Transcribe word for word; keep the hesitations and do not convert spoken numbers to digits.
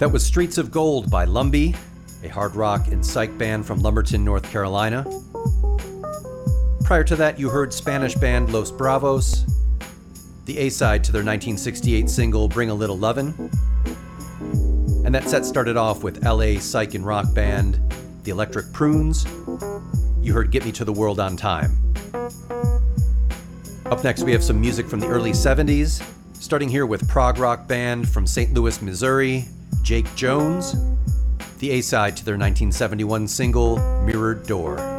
That was Streets of Gold by Lumbee, a hard rock and psych band from Lumberton, North Carolina. Prior to that, you heard Spanish band Los Bravos, the A-side to their nineteen sixty-eight single Bring a Little Lovin'. And that set started off with L A psych and rock band The Electric Prunes. You heard Get Me to the World on Time. Up next, we have some music from the early seventies, starting here with prog rock band from Saint Louis, Missouri, Jake Jones, the A-side to their nineteen seventy-one single Mirrored Door.